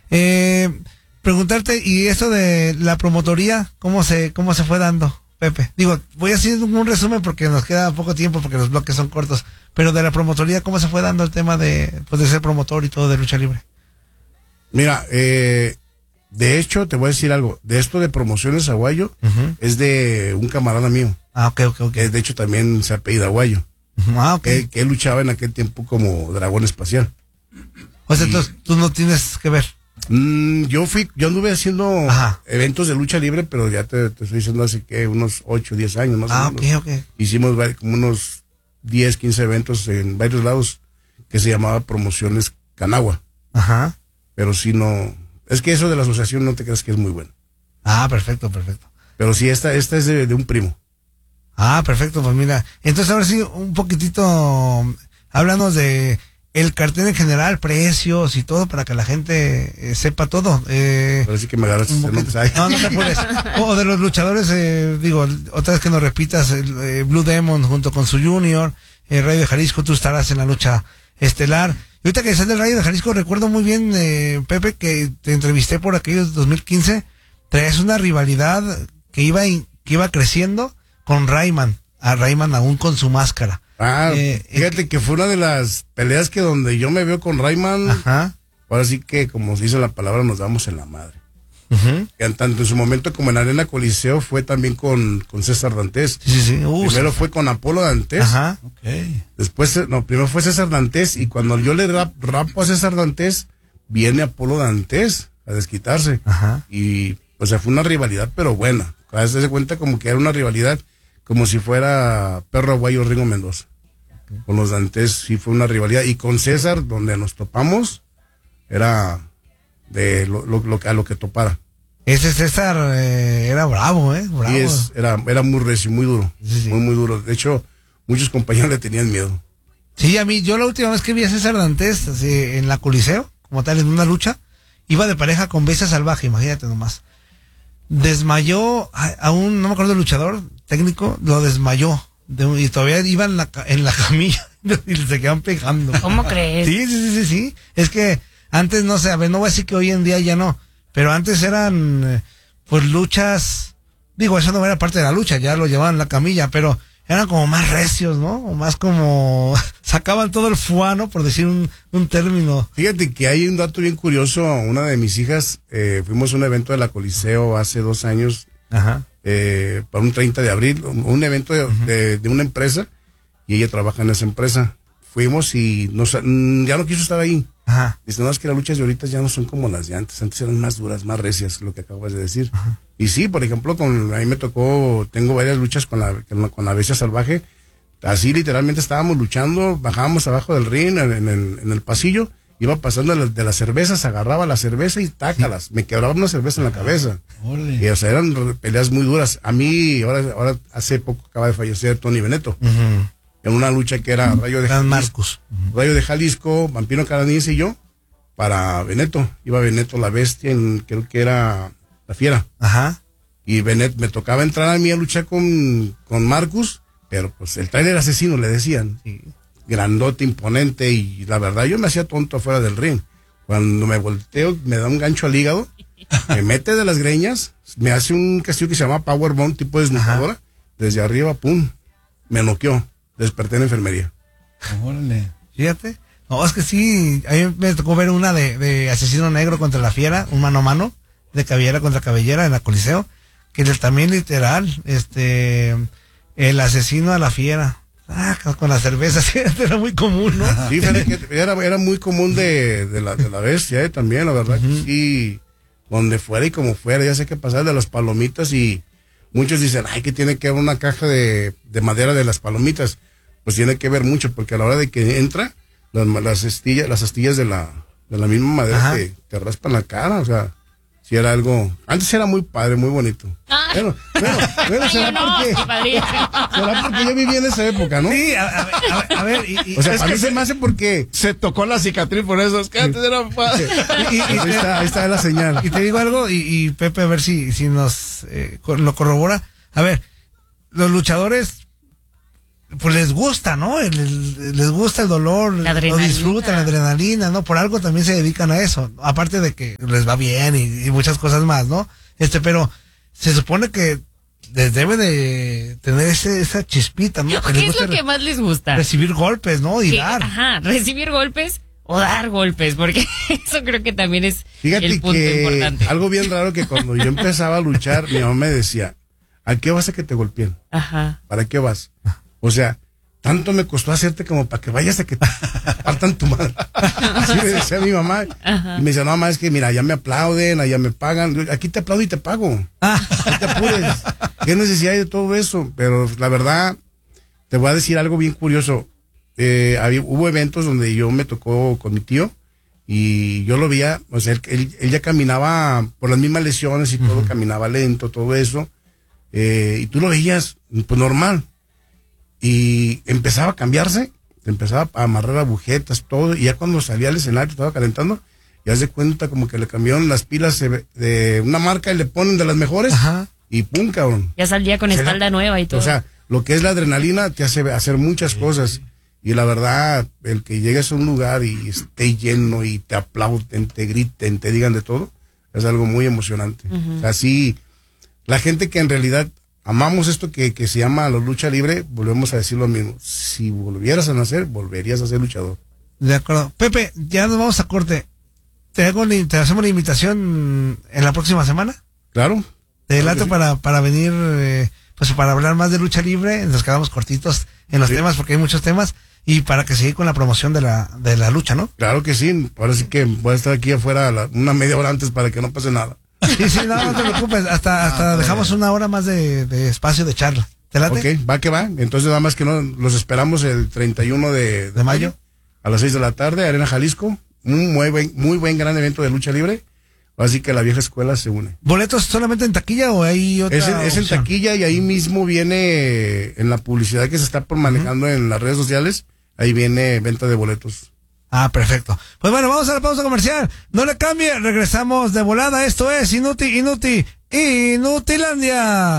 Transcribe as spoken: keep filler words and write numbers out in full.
Eh, preguntarte, y eso de la promotoría, ¿cómo se, cómo se fue dando, Pepe? Digo, voy a hacer un resumen porque nos queda poco tiempo, porque los bloques son cortos, pero de la promotoría, ¿cómo se fue dando el tema de, pues, de ser promotor y todo de lucha libre? Mira, eh, de hecho, te voy a decir algo, de esto de Promociones Aguayo, uh-huh. es de un camarada mío. Ah, ok, ok, ok. Que de hecho también se apellida Aguayo. Uh-huh. Ah, ok. Que, que él luchaba en aquel tiempo como dragón espacial. O sea, y, entonces tú no tienes que ver. Mm, yo fui, yo anduve haciendo Ajá. eventos de lucha libre, pero ya te, te estoy diciendo hace que unos ocho, diez años más ah, o menos. ok, ok. Hicimos como unos diez, quince eventos en varios lados que se llamaba Promociones Canagua. Ajá. Pero sí no, es que eso de la asociación no te creas que es muy bueno. Ah, perfecto, perfecto. Pero sí, esta, esta es de, de un primo. Ah, perfecto, pues mira, entonces ahora sí, un poquitito, háblanos de el cartel en general, precios y todo, para que la gente eh, sepa todo. Eh, Pero sí que me agarras. No, no te apures. O de los luchadores, eh, digo, otra vez que nos repitas, el, eh, Blue Demon junto con su Junior, el Rayo de Jalisco, tú estarás en la lucha estelar. Y ahorita que estás del Rayo de Jalisco, recuerdo muy bien, eh, Pepe, que te entrevisté por aquellos dos mil quince, traes una rivalidad que iba, in, que iba creciendo con Rayman, a Rayman aún con su máscara. Ah, eh, fíjate eh, que fue una de las peleas que donde yo me veo con Rayman, ajá. ahora sí que, como se dice la palabra, nos damos en la madre. Uh-huh. Que tanto en su momento como en Arena Coliseo fue también con, con César Dantes. Sí, sí, sí. Uh, primero sí. fue con Apolo Dantes. Ajá, okay. Después, no, primero fue César Dantes, y cuando yo le rap, rapo a César Dantes, viene Apolo Dantes a desquitarse. Ajá. Y, o sea, fue una rivalidad, pero buena. A veces se cuenta como que era una rivalidad como si fuera Perro Aguayo Ringo Mendoza. Okay. Con los Dantes sí fue una rivalidad. Y con César, donde nos topamos, era de lo, lo, lo, a lo que topara. Ese César eh, era bravo, ¿eh? Bravo. Sí, es, era, era muy recio, muy duro. Sí, sí. Muy, muy duro. De hecho, muchos compañeros le tenían miedo. Sí, a mí, yo la última vez que vi a César Dantes así, en la Coliseo, como tal, en una lucha, iba de pareja con Bestia Salvaje, imagínate nomás. Desmayó a, a un, no me acuerdo, el luchador técnico, lo desmayó. De, y todavía iba en la, en la camilla y se quedaban pegando. ¿Cómo crees? Sí, sí, sí, sí, sí. Es que antes, no sé, a ver, no voy a decir que hoy en día ya no, pero antes eran, pues, luchas, digo, eso no era parte de la lucha, ya lo llevaban en la camilla, pero eran como más recios, ¿no? O más como, sacaban todo el fuano, por decir un, un término. Fíjate que hay un dato bien curioso. Una de mis hijas, eh, fuimos a un evento de la Coliseo hace dos años, ajá. Eh, para un treinta de abril, un, un evento de, uh-huh. de, de una empresa, y ella trabaja en esa empresa. Fuimos y nos, mm, ya no quiso estar ahí. Ajá. Dice, no, es que las luchas de ahorita ya no son como las de antes, antes eran más duras, más recias, lo que acabas de decir. Ajá. Y sí, por ejemplo, con, a mí me tocó, tengo varias luchas con la, con la, con la Bestia Salvaje, así literalmente estábamos luchando, bajábamos abajo del ring, en, en, el, en el pasillo, iba pasando de, de las cervezas, agarraba la cerveza y tácalas, sí. Me quebraba una cerveza en la cabeza. Ole. Y o sea, eran peleas muy duras. A mí, ahora, ahora hace poco acaba de fallecer Tony Benetto. Uh-huh. En una lucha que era Rayo de Jalisco, uh-huh. Rayo de Jalisco, Vampiro Canadiense y yo, para Benetto. Iba Benetto la bestia, en, creo que era la fiera. Ajá. Y Benetto, me tocaba entrar a mí a luchar con, con Marcus, pero pues el trailer asesino le decían. Sí. Grandote, imponente, y la verdad yo me hacía tonto afuera del ring. Cuando me volteo, me da un gancho al hígado, me mete de las greñas, me hace un castillo que se llama Powerbomb, tipo desnucadora, desde arriba, pum, me noqueó. Desperté en la enfermería. Órale. Fíjate. No, es que sí, a mí me tocó ver una de, de Asesino Negro contra la Fiera, un mano a mano, de cabellera contra cabellera en la Coliseo, que también literal, este, el asesino a la Fiera. Ah, con la cerveza, sí, era muy común, ¿no? Sí, era, era muy común de, de, la, de la bestia, eh, también, la verdad, uh-huh. que sí, donde fuera y como fuera, ya sé qué pasar de las palomitas, y muchos dicen, ay, que tiene que haber una caja de, de madera de las palomitas. Pues tiene que ver mucho, porque a la hora de que entra, las, las astillas, las astillas de la, de la misma madera te, te raspan la cara, o sea, si era algo, antes era muy padre, muy bonito. Ah. Bueno, bueno, bueno, será no, porque, será porque yo viví en esa época, ¿no? Sí, a, a ver, a ver, a ver y, y, o sea, a mí se me hace porque se tocó la cicatriz por eso, es que antes era padre. y, y, ahí, está, ahí está la señal. Y te digo algo, y, y Pepe, a ver si, si nos eh, lo corrobora. A ver, los luchadores pues les gusta, ¿no? El- el- les gusta el dolor, La lo adrenalina. disfrutan, la adrenalina, ¿no? Por algo también se dedican a eso, aparte de que les va bien y, y muchas cosas más, ¿no? Este, pero se supone que les debe de tener ese, esa chispita, ¿no? Que les ¿Qué es gusta lo que más les gusta? recibir golpes, ¿no? Y Que- dar. Ajá, recibir golpes o dar golpes, porque eso creo que también es Fíjate el punto que importante. algo bien raro que cuando yo empezaba a luchar, mi mamá me decía, ¿a qué vas a que te golpeen? Ajá. ¿Para qué vas? O sea, tanto me costó hacerte como para que vayas a que te partan tu madre. Así me decía mi mamá. Y me decía, no, mamá, es que mira, allá me aplauden, allá me pagan. Yo, aquí te aplaudo y te pago. No te apures. ¿Qué necesidad hay de todo eso? Pero la verdad, te voy a decir algo bien curioso. Eh, había, hubo eventos donde yo me tocó con mi tío y yo lo veía, o sea, él, él, él ya caminaba por las mismas lesiones y todo, caminaba lento, todo eso. Eh, y tú lo veías, pues normal. Y empezaba a cambiarse, empezaba a amarrar agujetas, todo, y ya cuando salía al escenario, estaba calentando, ya se cuenta como que le cambiaron las pilas de, de una marca y le ponen de las mejores, Ajá. y pum, cabrón. Ya saldía con Se espalda la- nueva y todo. O sea, lo que es la adrenalina te hace hacer muchas cosas. Y la verdad, el que llegues a un lugar y esté lleno y te aplauden, te griten, te digan de todo, es algo muy emocionante. O sea, sí, la gente que en realidad amamos esto que, que se llama la lucha libre, volvemos a decir lo mismo. Si volvieras a nacer, volverías a ser luchador. De acuerdo. Pepe, ya nos vamos a corte. ¿Te, hago, la- te hacemos la invitación en la próxima semana? Claro. Te Claro late que sí. para, para venir, eh, pues para hablar más de lucha libre. Nos quedamos cortitos en los Sí. temas porque hay muchos temas. Y para que siga con la promoción de la, de la lucha, ¿no? Claro que sí. Ahora sí que voy a estar aquí afuera la- una media hora antes para que no pase nada. Sí, sí, no, no te preocupes. Hasta, hasta dejamos una hora más de, de espacio de charla. ¿Te late? Ok, va que va. Entonces nada más que no, los esperamos el treinta y uno de, ¿De mayo? a las seis de la tarde, Arena Jalisco. Un muy buen, muy buen gran evento de lucha libre. Así que la vieja escuela se une. ¿Boletos solamente en taquilla o hay otra Es, en- es en opción? taquilla y ahí mismo viene en la publicidad que se está por manejando en las redes sociales. Ahí viene venta de boletos. Ah, perfecto. Pues bueno, vamos a la pausa comercial. No le cambie, regresamos de volada. Esto es Inútil, Inútil, Inutilandia.